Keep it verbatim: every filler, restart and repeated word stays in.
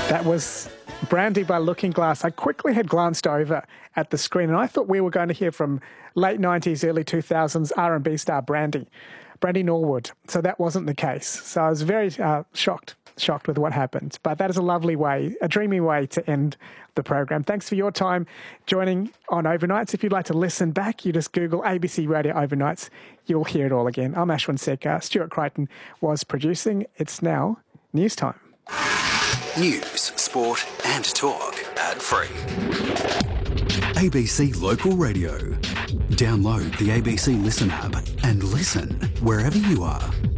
That was Brandy by Looking Glass. I quickly had glanced over at the screen and I thought we were going to hear from late nineties, early two thousands R and B star Brandy, Brandy Norwood. So that wasn't the case. So I was very uh, shocked, shocked with what happened. But that is a lovely way, a dreamy way to end the program. Thanks for your time joining on Overnights. If you'd like to listen back, you just Google A B C Radio Overnights. You'll hear it all again. I'm Ashwin Sekar. Stuart Crichton was producing. It's now news time. News, sport and talk. Ad-free. A B C Local Radio. Download the A B C Listen app and listen wherever you are.